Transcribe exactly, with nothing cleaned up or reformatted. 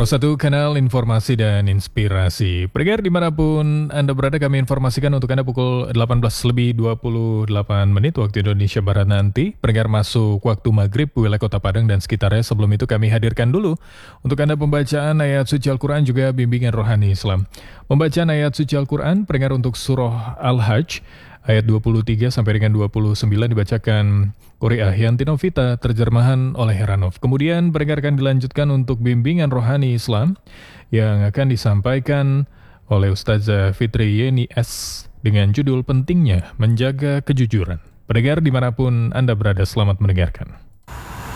Salah satu kanal informasi dan inspirasi. Pendengar dimanapun Anda berada, kami informasikan untuk Anda pukul delapan belas lebih dua puluh delapan menit waktu Indonesia Barat nanti. Pendengar masuk waktu maghrib wilayah Kota Padang dan sekitarnya. Sebelum itu kami hadirkan dulu untuk Anda pembacaan ayat suci Al-Quran juga bimbingan rohani Islam. Pembacaan ayat suci Al-Quran pendengar untuk surah Al-Hajj ayat dua puluh tiga sampai dengan dua puluh sembilan dibacakan Qori'ah Yanti Novita, terjemahan oleh Heranov. Kemudian pendengar akan dilanjutkan untuk bimbingan rohani Islam yang akan disampaikan oleh Ustazah Fitri Yeni S dengan judul Pentingnya Menjaga Kejujuran. Pendengar dimanapun Anda berada, selamat mendengarkan.